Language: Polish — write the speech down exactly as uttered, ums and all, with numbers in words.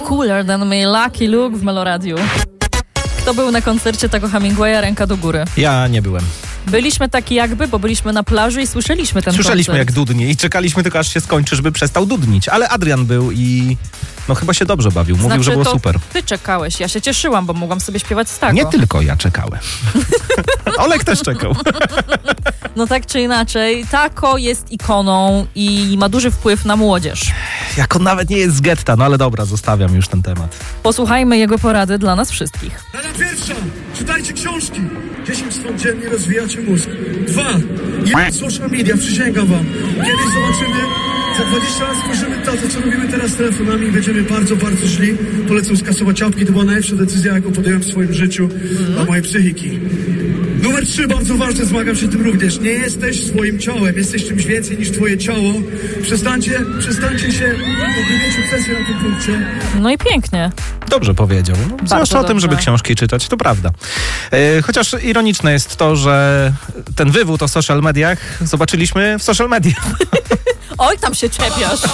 Cooler than my Lucky Luke w Meloradiu. Kto był na koncercie tego Hemingwaya? Ręka do góry. Ja nie byłem. Byliśmy taki jakby, bo byliśmy na plaży i słyszeliśmy ten Słyszeliśmy koncert. jak dudnie i czekaliśmy tylko aż się skończy, żeby przestał dudnić. Ale Adrian był i no chyba się dobrze bawił. Mówił, znaczy, że było to super. Ty czekałeś, ja się cieszyłam, bo mogłam sobie śpiewać z Tako. Nie tylko ja czekałem. Olek też czekał. No tak czy inaczej, Tako jest ikoną i ma duży wpływ na młodzież. Jak on nawet nie jest z getta, no ale dobra, zostawiam już ten temat. Posłuchajmy jego porady dla nas wszystkich. Rada pierwsza, czytajcie książki. dziesięć stron dziennie rozwijacie mózg. Dwa, jeden social media, przysięgam wam. Kiedyś zobaczymy, za dwadzieścia lat spojrzymy to, co robimy teraz z telefonami i będziemy bardzo, bardzo źli. Polecam skasować czapki, to była najlepsza decyzja, jaką podjąłem w swoim życiu dla mojej psychiki. Numer trzy, bardzo ważne, zmagam się tym również. Nie jesteś swoim ciałem, jesteś czymś więcej niż twoje ciało. Przestańcie, przestańcie się, jakby mieć obsesję na tym punkcie. No i pięknie. Dobrze powiedział. No, zwłaszcza o tym, żeby książki czytać, to prawda. E, chociaż ironiczne jest to, że ten wywód o social mediach zobaczyliśmy w social mediach. Oj, tam się czepiasz.